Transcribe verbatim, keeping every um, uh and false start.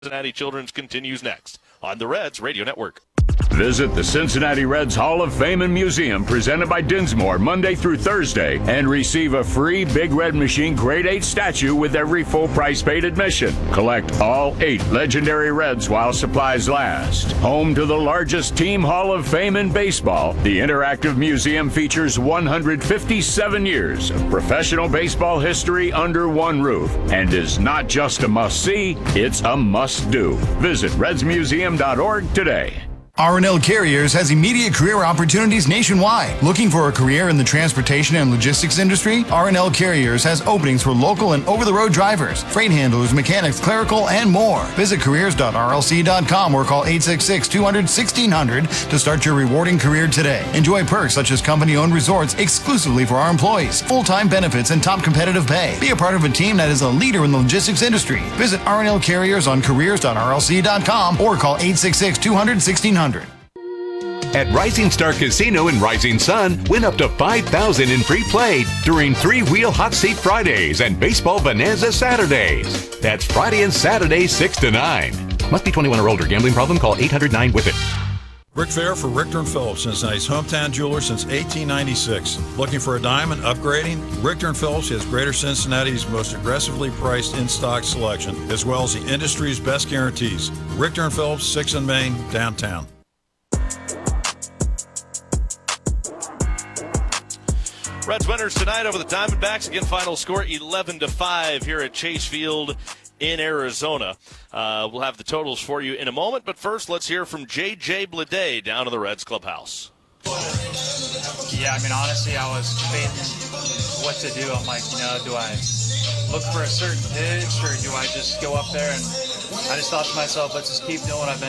Cincinnati Children's continues next on the Reds Radio Network. Visit the Cincinnati Reds Hall of Fame and Museum presented by Dinsmore Monday through Thursday and receive a free Big Red Machine Grade eight statue with every full price paid admission. Collect all eight legendary Reds while supplies last. Home to the largest team Hall of Fame in baseball, the interactive museum features one hundred fifty-seven years of professional baseball history under one roof and is not just a must-see, it's a must-do. Visit reds museum dot org today. R and L Carriers has immediate career opportunities nationwide. Looking for a career in the transportation and logistics industry? R and L Carriers has openings for local and over-the-road drivers, freight handlers, mechanics, clerical, and more. Visit careers dot r l c dot com or call eight six six, two hundred, sixteen hundred to start your rewarding career today. Enjoy perks such as company-owned resorts exclusively for our employees, full-time benefits, and top competitive pay. Be a part of a team that is a leader in the logistics industry. Visit R and L Carriers on careers dot r l c dot com or call eight six six, two hundred, sixteen hundred. At Rising Star Casino in Rising Sun, win up to five thousand dollars in free play during three-wheel hot seat Fridays and baseball bonanza Saturdays. That's Friday and Saturday, six to nine. Must be twenty-one or older. Gambling problem? Call eight hundred nine with it. Rick Fair for Richter and Phillips, Cincinnati's hometown jeweler since eighteen ninety-six. Looking for a diamond upgrading? Richter and Phillips has Greater Cincinnati's most aggressively priced in-stock selection, as well as the industry's best guarantees. Richter and Phillips, sixth and Main, downtown. Reds winners tonight over the Diamondbacks. Again, final score eleven to five here at Chase Field in Arizona. Uh, we'll have the totals for you in a moment, but first let's hear from J J Bleday down in the Reds clubhouse. Yeah, I mean, honestly, I was debating what to do. I'm like, you know, do I look for a certain pitch or do I just go up there? And I just thought to myself, let's just keep doing what I've been